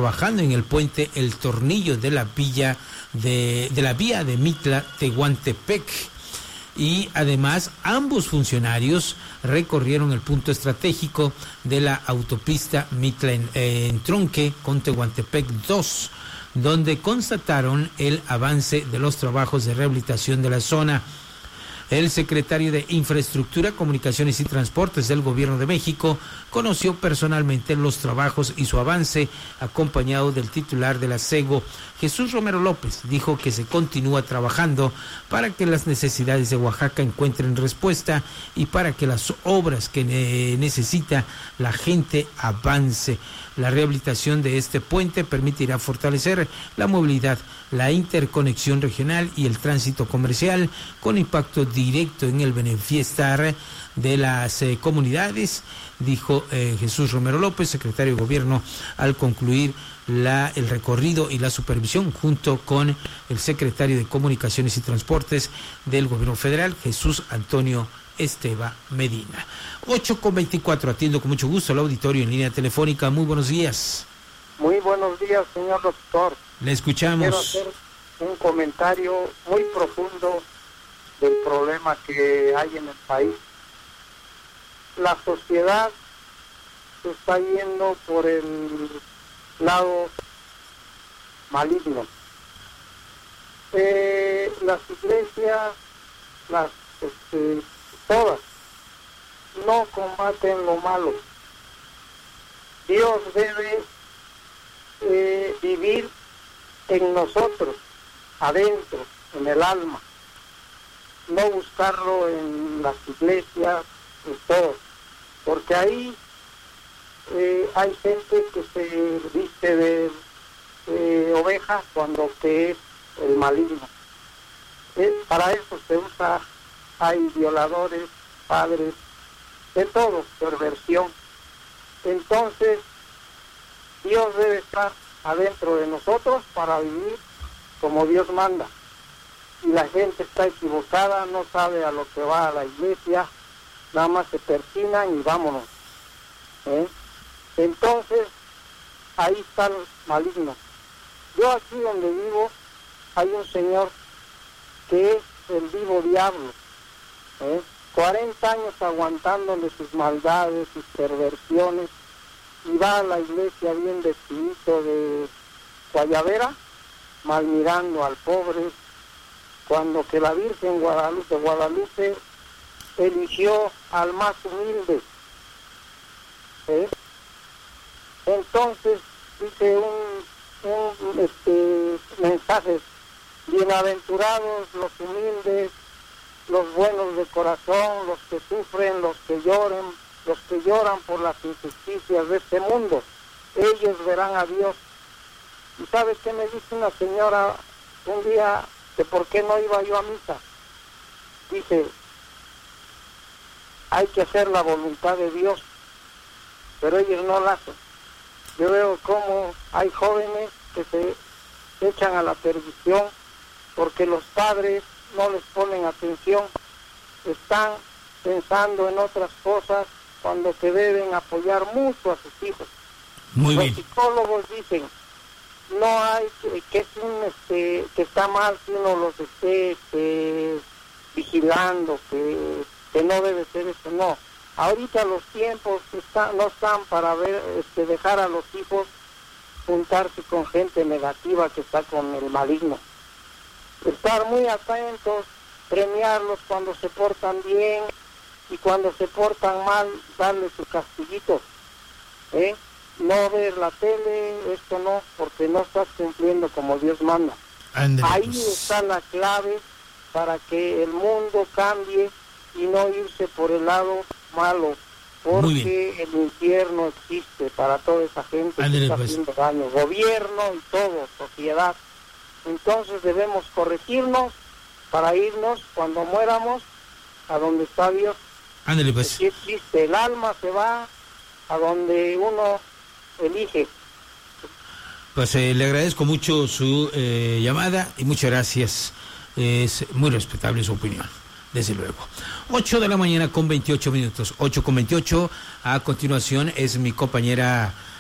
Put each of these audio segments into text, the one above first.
trabajando en el puente El Tornillo de la vía de Mitla-Tehuantepec. Y además ambos funcionarios recorrieron el punto estratégico de la autopista Mitla en Tronque con Tehuantepec 2, donde constataron el avance de los trabajos de rehabilitación de la zona. El secretario de Infraestructura, Comunicaciones y Transportes del Gobierno de México conoció personalmente los trabajos y su avance, acompañado del titular de la SEGO, Jesús Romero López. Dijo que se continúa trabajando para que las necesidades de Oaxaca encuentren respuesta y para que las obras que necesita la gente avance. La rehabilitación de este puente permitirá fortalecer la movilidad, la interconexión regional y el tránsito comercial, con impacto directo en el bienestar de las comunidades, dijo Jesús Romero López, secretario de Gobierno, al concluir el recorrido y la supervisión junto con el secretario de Comunicaciones y Transportes del Gobierno Federal, Jesús Antonio Esteba Medina. 8:24, atiendo con mucho gusto al auditorio en línea telefónica. Muy buenos días. Muy buenos días, señor doctor. Le escuchamos. Quiero hacer un comentario muy profundo del problema que hay en el país. La sociedad se está yendo por el lado maligno. Las iglesias, todas, no combaten lo malo. Dios debe vivir en nosotros, adentro, en el alma, no buscarlo en las iglesias, en todo, porque ahí hay gente que se viste de oveja cuando que es el maligno. Para eso se usa, hay violadores, padres, de todo, perversión. Entonces, Dios debe estar adentro de nosotros para vivir como Dios manda. Y la gente está equivocada, no sabe a lo que va a la iglesia, nada más se persinan y vámonos. Entonces, ahí está el maligno. Yo aquí donde vivo, hay un señor que es el vivo diablo, 40 años aguantándole sus maldades, sus perversiones, y va a la iglesia bien vestidito de guayabera, mal mirando al pobre, cuando que la Virgen Guadalupe eligió al más humilde. Entonces dice un mensaje: bienaventurados los humildes, los buenos de corazón, los que sufren, los que lloran por las injusticias de este mundo, ellos verán a Dios. ¿Y sabes qué me dice una señora un día? Que por qué no iba yo a misa. Dice, hay que hacer la voluntad de Dios, pero ellos no la hacen. Yo veo cómo hay jóvenes que se echan a la perdición porque los padres no les ponen atención, están pensando en otras cosas cuando se deben apoyar mucho a sus hijos. Muy los bien. Psicólogos dicen, no hay que es que está mal que uno los esté vigilando, que no debe ser eso. No, ahorita los tiempos no están para dejar a los hijos juntarse con gente negativa que está con el maligno. Estar muy atentos, premiarlos cuando se portan bien, y cuando se portan mal, darle su castiguito. No ver la tele, esto no, porque no estás cumpliendo como Dios manda. Andrés. Ahí está la clave para que el mundo cambie y no irse por el lado malo, porque el infierno existe para toda esa gente que está haciendo daño, gobierno y todo, sociedad. Entonces debemos corregirnos para irnos cuando muéramos a donde está Dios. Ándale, pues. Aquí existe, el alma se va a donde uno elige. Pues le agradezco mucho su llamada y muchas gracias. Es muy respetable su opinión, desde luego. 8 de la mañana con 28 minutos. 8:28. A continuación es mi compañera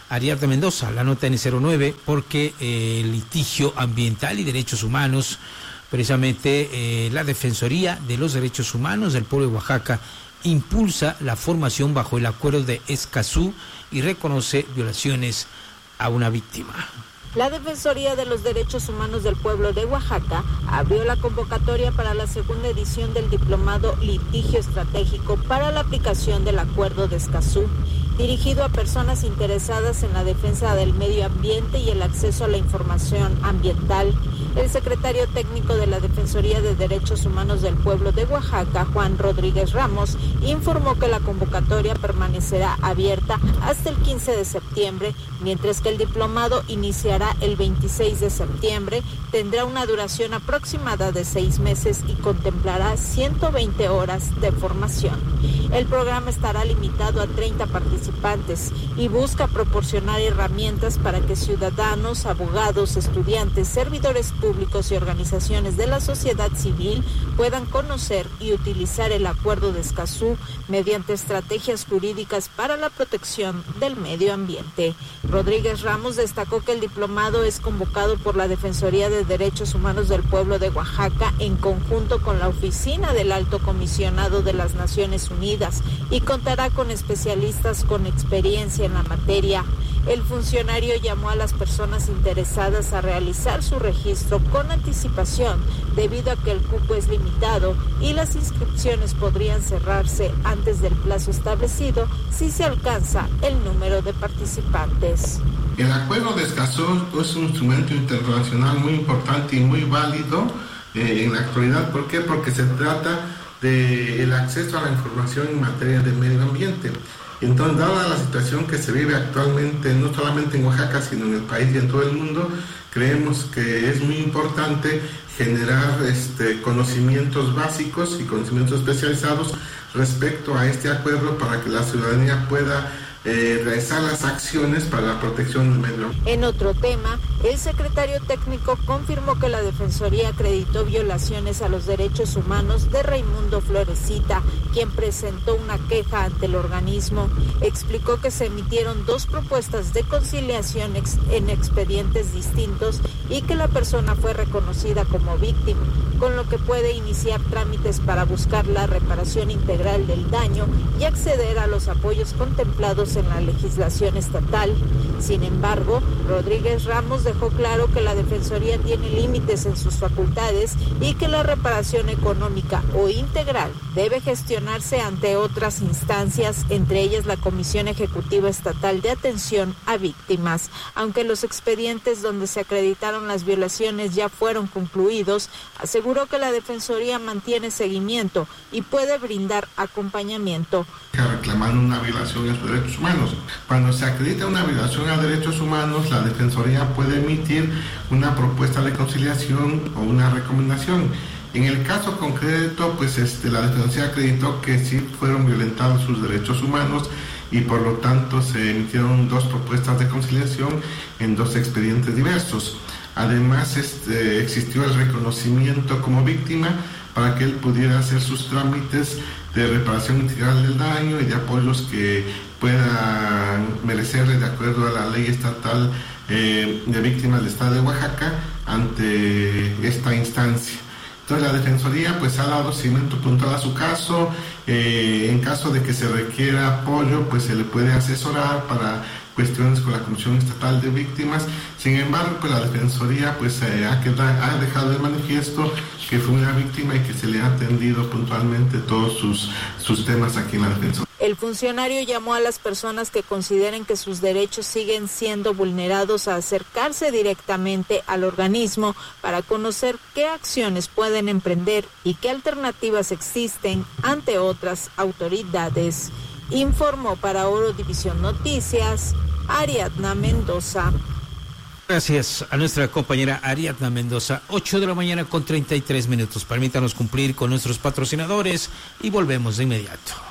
Ariadna Mendoza, la nota N09, porque el litigio ambiental y derechos humanos, precisamente la Defensoría de los Derechos Humanos del Pueblo de Oaxaca impulsa la formación bajo el acuerdo de Escazú y reconoce violaciones a una víctima. La Defensoría de los Derechos Humanos del Pueblo de Oaxaca abrió la convocatoria para la segunda edición del diplomado Litigio Estratégico para la aplicación del Acuerdo de Escazú, dirigido a personas interesadas en la defensa del medio ambiente y el acceso a la información ambiental. El secretario técnico de la Defensoría de Derechos Humanos del Pueblo de Oaxaca, Juan Rodríguez Ramos, informó que la convocatoria permanecerá abierta hasta el 15 de septiembre, mientras que el diplomado iniciará el 26 de septiembre, tendrá una duración aproximada de 6 meses y contemplará 120 horas de formación. El programa estará limitado a 30 participantes y busca proporcionar herramientas para que ciudadanos, abogados, estudiantes, servidores públicos y organizaciones de la sociedad civil puedan conocer y utilizar el Acuerdo de Escazú mediante estrategias jurídicas para la protección del medio ambiente. Rodríguez Ramos destacó que el diplomado es convocado por la Defensoría de Derechos Humanos del Pueblo de Oaxaca en conjunto con la Oficina del Alto Comisionado de las Naciones Unidas y contará con especialistas con experiencia en la materia. El funcionario llamó a las personas interesadas a realizar su registro con anticipación debido a que el cupo es limitado y las inscripciones podrían cerrarse antes del plazo establecido si se alcanza el número de participantes. El Acuerdo de Escazú es un instrumento internacional muy importante y muy válido en la actualidad. ¿Por qué? Porque se trata del acceso a la información en materia de medio ambiente. Entonces, dada la situación que se vive actualmente, no solamente en Oaxaca, sino en el país y en todo el mundo, creemos que es muy importante generar conocimientos básicos y conocimientos especializados respecto a este acuerdo para que la ciudadanía pueda realizar las acciones para la protección del medio ambiente. En otro tema, el secretario técnico confirmó que la Defensoría acreditó violaciones a los derechos humanos de Raimundo Floresita, quien presentó una queja ante el organismo. Explicó que se emitieron 2 propuestas de conciliación en expedientes distintos y que la persona fue reconocida como víctima, con lo que puede iniciar trámites para buscar la reparación integral del daño y acceder a los apoyos contemplados en la legislación estatal. Sin embargo, Rodríguez Ramos dejó claro que la Defensoría tiene límites en sus facultades y que la reparación económica o integral debe gestionarse ante otras instancias, entre ellas la Comisión Ejecutiva Estatal de Atención a Víctimas. Aunque los expedientes donde se acreditaron las violaciones ya fueron concluidos, aseguró que la Defensoría mantiene seguimiento y puede brindar acompañamiento. Reclamando una violación a sus derechos humanos. Cuando se acredita una violación a derechos humanos, la Defensoría puede emitir una propuesta de conciliación o una recomendación. En el caso concreto, pues la Defensoría acreditó que sí fueron violentados sus derechos humanos y por lo tanto se emitieron 2 propuestas de conciliación en 2 expedientes diversos. Además, existió el reconocimiento como víctima para que él pudiera hacer sus trámites de reparación integral del daño y de apoyos que puedan merecerle de acuerdo a la ley estatal de víctimas del Estado de Oaxaca ante esta instancia. Entonces la Defensoría pues ha dado seguimiento puntual a su caso. En caso de que se requiera apoyo, pues se le puede asesorar para cuestiones con la Comisión Estatal de Víctimas. Sin embargo, pues la Defensoría pues ha dejado de manifiesto que fue una víctima y que se le ha atendido puntualmente todos sus temas aquí en la Defensoría. El funcionario llamó a las personas que consideren que sus derechos siguen siendo vulnerados a acercarse directamente al organismo para conocer qué acciones pueden emprender y qué alternativas existen ante otras autoridades. Informó para Oro División Noticias, Ariadna Mendoza. Gracias a nuestra compañera Ariadna Mendoza. 8 de la mañana con 33 minutos. Permítanos cumplir con nuestros patrocinadores y volvemos de inmediato.